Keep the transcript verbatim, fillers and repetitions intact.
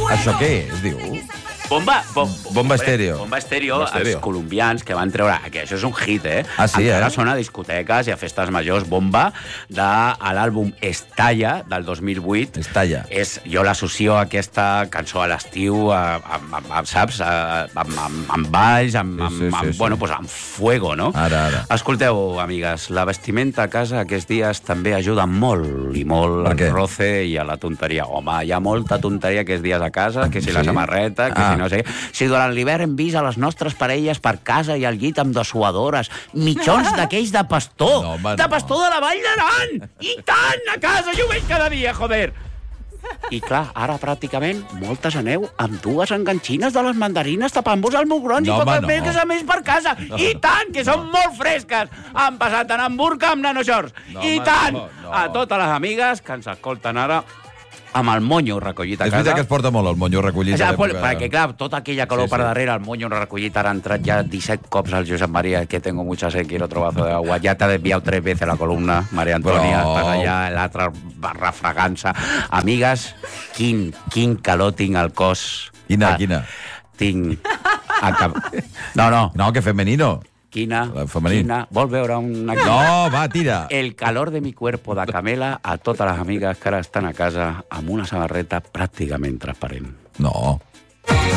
Això què es diu? Bomba, bom, Bomba estèreo. Bomba estèreo, Bomba estèreo. els colombians que van treure... Que això és un hit, eh? Ah, sí, Encara eh? sona a discoteques i a festes majors. Bomba, de l'àlbum Estalla, del dos mil vuit. Estalla. És, jo l'associo a aquesta cançó a l'estiu, amb, amb, amb, saps? Amb, amb, amb balls, amb, Sí, amb, sí, sí, amb, sí. bueno, pues, amb fuego, no? Ara, ara. Escolteu, amigues, la vestimenta a casa aquests dies també ajuda molt i molt Per al què? roce i a la tonteria. Home, hi ha molta tonteria aquests dies a casa, que si Sí? la samarreta, que Ah. si no sé... Si durant l'hivern hem vist a les nostres parelles per casa i al llit amb dessuadores, mitjons d'aquells de pastor, No, home, de no. pastor de la Vall d'Aran! I tant, a casa, jo ho veig cada dia, joder! I clar, ara pràcticament moltes aneu amb dues enganxines de les mandarines tapant-vos el mugrons No, i poques home, no. més que més per casa. I tant, que són molt fresques. Han passat en burca amb nanoshorts. No, I home, tant, no, no. a totes les amigues que ens escolten ara amb el monyo recollit a És casa. veritat que es porta molt el monyo recollit. Ja, a l'època. perquè, clar, tota aquella calor Sí, sí, per sí. darrere, el monyo recollit, ara ha entrat ja disset cops al Josep María, que tengo mucha sed, quiero trobazo de agua. Ya te ha desviado tres veces la columna, María Antonia, Però- estàs allà, l'altra refregant-se. Amigues, quin, quin calor tinc al cos. Quina, Ah, quina? Tinc... Acab... No, no, No, que femenino. quina, La femení. quina... Vol veure una... No, va, tira. El calor de mi cuerpo de Camela a totes les amigues que ara estan a casa amb una samarreta pràcticament transparent. No.